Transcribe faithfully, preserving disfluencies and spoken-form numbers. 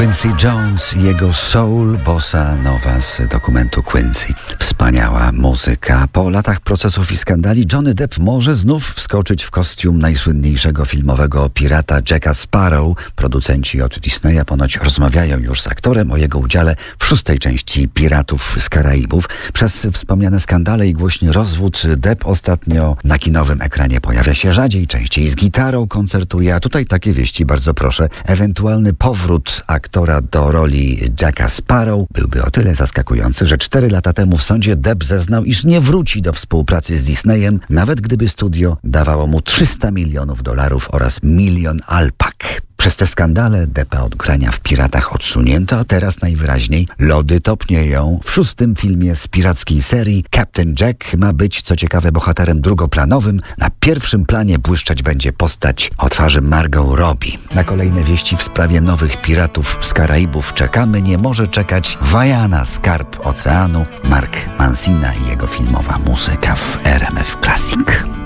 Quincy Jones i jego soul bossa nova z dokumentu Quincy. Wspaniała muzyka. Po latach procesów i skandali Johnny Depp może znów wskoczyć w kostium najsłynniejszego filmowego pirata Jacka Sparrow. Producenci od Disneya ponoć rozmawiają już z aktorem o jego udziale w szóstej części Piratów z Karaibów. Przez wspomniane skandale i głośny rozwód Depp ostatnio na kinowym ekranie pojawia się rzadziej, częściej z gitarą koncertuje, a tutaj takie wieści, bardzo proszę. Ewentualny powrót aktora do roli Jacka Sparrow byłby o tyle zaskakujący, że cztery lata temu w sądzie Depp zeznał, iż nie wróci do współpracy z Disneyem, nawet gdyby studio dawało mu trzysta milionów dolarów oraz milion alpak. Przez te skandale Deppa od grania w Piratach odsunięto, a teraz najwyraźniej lody topnieją. W szóstym filmie z pirackiej serii Captain Jack ma być, co ciekawe, bohaterem drugoplanowym. Na pierwszym planie błyszczeć będzie postać o twarzy Margot Robbie. Na kolejne wieści w sprawie nowych Piratów z Karaibów czekamy. Nie może czekać Vaiana, Skarb Oceanu, Mark Mancina i jego filmowa muzyka w R M F Classic.